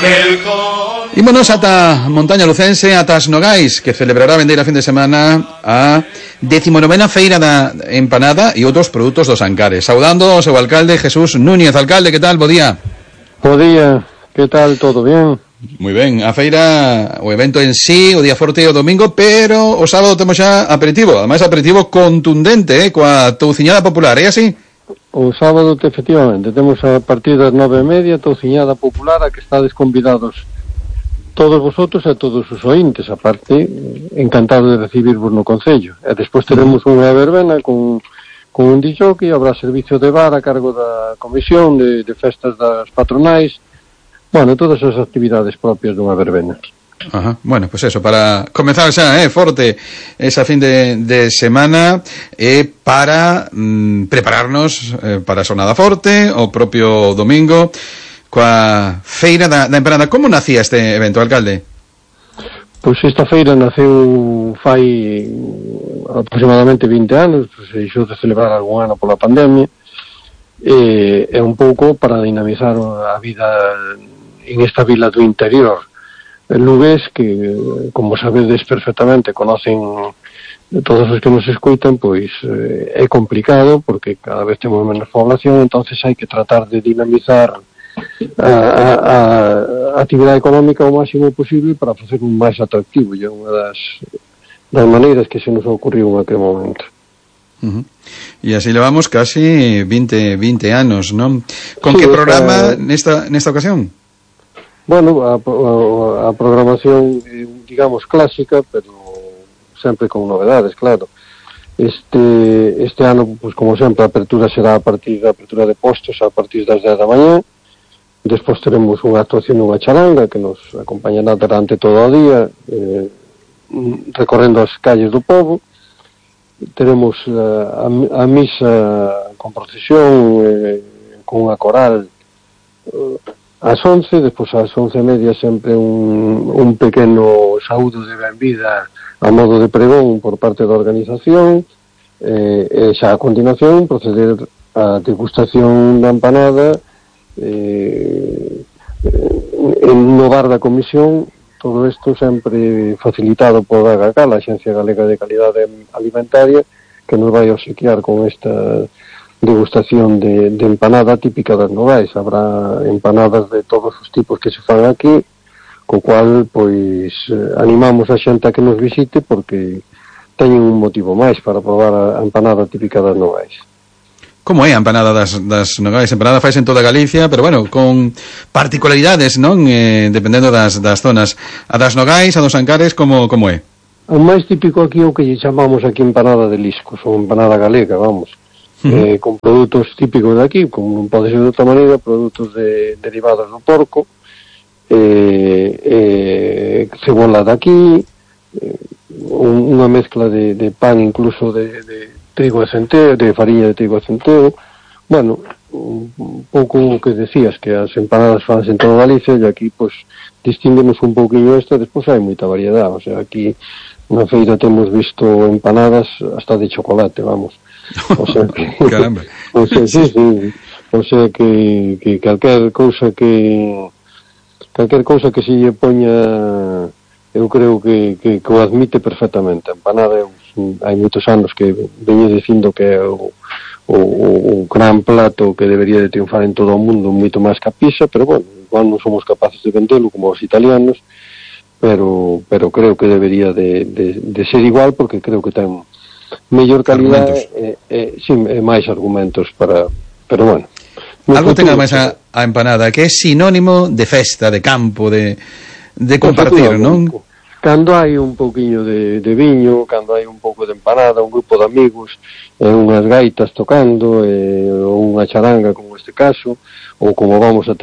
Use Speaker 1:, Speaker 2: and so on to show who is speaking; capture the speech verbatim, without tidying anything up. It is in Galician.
Speaker 1: Ímonos ata Montaña Lucense, ata as Nogais, que celebrará a vendeira fin de semana a decimonovena feira da empanada e outros produtos dos Ancares. Saudando ao seu alcalde Jesús Núñez. Alcalde, que tal? Bo día.
Speaker 2: Bo día, que tal? Todo bien?
Speaker 1: Moi ben, a feira, o evento en sí, o día forte e o domingo, pero o sábado temos xa aperitivo, ademais aperitivo contundente, eh, coa touciñada popular, é así?
Speaker 2: O sábado, efectivamente, temos a partir das nove e media touciñada popular a que estades convidados todos vosotros e todos os ointes, aparte, encantado de recibirvos no Concello. E despois teremos unha verbena con, con un disjockey, habrá servicio de bar a cargo da comisión de, de festas das patronais, bueno, todas as actividades propias dunha verbena.
Speaker 1: Ajá. Bueno, pues eso, para comenzar xa, eh, forte esa fin de, de semana, eh, para mm, prepararnos eh, para a xornada forte, o propio domingo, coa feira da, da empanada. Como nacía este evento, alcalde?
Speaker 2: Pois esta feira naceu fai aproximadamente vinte anos, pues, se deixou de celebrar algún ano pola pandemia, e é un pouco para dinamizar a vida en esta vila do interior. Lugués que, como sabedes perfectamente, conocen todos os que nos escutan, pois eh, é complicado porque cada vez temos menos población, entonces hai que tratar de dinamizar A, a, a actividade económica o máximo posible para facer un máis atractivo, e é unha das, das maneiras que se nos ocorriu en aquel momento.
Speaker 1: Uh-huh. E así levamos casi veinte, veinte anos, non? Con sí, que programa uh, nesta, nesta ocasión?
Speaker 2: Bueno, a, a, a programación, digamos, clásica, pero sempre con novedades, claro. Este, este ano, pues, como sempre, a apertura será a partir da apertura de postos a partir das dez da mañá. Despois teremos unha actuación nunha charanga que nos acompañará durante todo o día, eh, recorrendo as calles do povo. Teremos uh, a, a misa con procesión, eh, con unha coral uh, ás once, despois ás once e media sempre un, un pequeno saúdo de benvida a modo de pregón por parte da organización, eh, e xa a continuación proceder a degustación da empanada, Eh, no bar da comisión, todo isto sempre facilitado por a G A C A, a Axencia Galega de Calidade Alimentaria, que nos vai obsequiar con esta degustación de, de empanada típica das Nogais. Habrá empanadas de todos os tipos que se fan aquí, co cual, pois, animamos a xente a que nos visite porque teñen un motivo máis para probar a empanada típica das Nogais.
Speaker 1: Como é a empanada das, das Nogais? A empanada fais en toda Galicia, pero bueno, con particularidades, non? Eh, dependendo das, das zonas. A das Nogais, a dos Ancares, como, como é?
Speaker 2: O máis típico aquí é o que lle chamamos aquí empanada de liscos, ou empanada galega, vamos. Uh-huh. Eh, con produtos típicos de aquí, como non pode ser de outra maneira, produtos de, derivados do porco, eh, eh, cebola de aquí, eh, un, unha mezcla de, de pan incluso de... de trigo e centeo, de fariña de trigo e centeo. Bueno, un pouco o que decías, que as empanadas fanse en toda Galicia, e aquí, pois, distinguimos un pouquinho esta, despois hai moita variedade, o sea, aquí na feira temos visto empanadas hasta de chocolate, vamos. O sea que...
Speaker 1: Caramba.
Speaker 2: O sea, sí, sí, o sea que, que calquer cousa que... calquer cousa que se lle poña, eu creo que, que, que o admite perfectamente. A empanada é un hai moitos anos que veño dicindo que é o, o, o gran plato que debería de triunfar en todo o mundo, moito máis que a pizza, pero bueno, igual non somos capaces de vendelo como os italianos, pero pero creo que debería de, de, de ser igual, porque creo que ten mellor calidade e, e, sí, e máis argumentos para, pero bueno.
Speaker 1: Algo ten máis a, a empanada, que é sinónimo de festa, de campo, de, de compartir, non?
Speaker 2: Cando hai un pouquiño de, de viño, cando hai un pouco de empanada, un grupo de amigos, eh, unhas gaitas tocando, eh, ou unha charanga como este caso, ou como vamos a ter